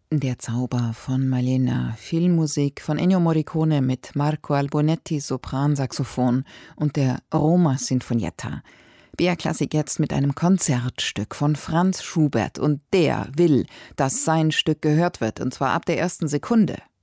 Der Zauber von Malena, Filmmusik von Ennio Morricone mit Marco Albonetti, Sopransaxophon und der Roma Sinfonietta. BR Klassik jetzt mit einem Konzertstück von Franz Schubert und der will, dass sein Stück gehört wird, und zwar ab der ersten Sekunde.